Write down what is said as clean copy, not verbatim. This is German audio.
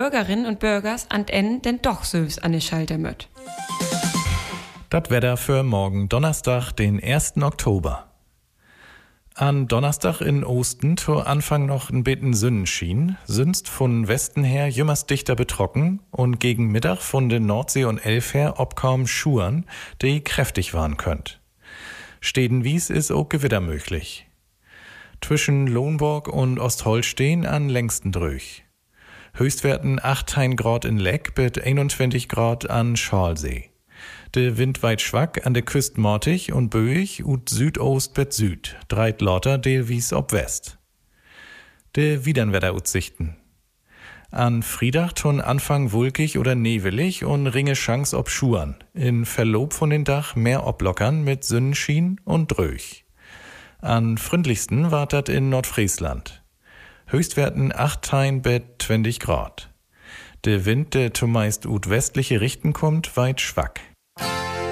Bürgerinnen und Bürgers an Ende denn doch süß an die Schalter möt. Das Wetter für morgen Donnerstag, den 1. Oktober. An Donnerstag in Osten zu Anfang noch ein bisschen Sonnenschien, sonst von Westen her jümmers dichter betrocken und gegen Mittag von der Nordsee und Elf her obkaum Schuren, die kräftig waren könnt. Stedenwies ist auch Gewitter möglich. Zwischen Lohnborg und Ostholstein an längsten Dröch. Höchstwerten 18 Grad in Leck bis 21 Grad an Schalsee. Der Wind weit schwack, an der Küste mortig und böig und Südost bis Süd, dreit lauter Delwies ob West. Der Widernwetteraussichten. An Friedach ton Anfang wulkig oder nevelig und ringe Chance ob Schuren. In Verlob von den Dach mehr oblockern mit Sonnenschien und Dröch. An freundlichsten wartet in Nordfriesland. Höchstwerten 18 bis 20 Grad. Der Wind, der zumeist ut westliche Richten kommt, weit schwack.